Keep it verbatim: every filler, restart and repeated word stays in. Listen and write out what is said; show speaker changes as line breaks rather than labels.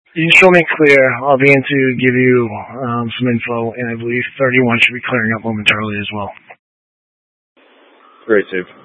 You can show me clear. I'll be in to give you um, some info, and I believe thirty-one should be clearing up momentarily as well.
Great, Steve.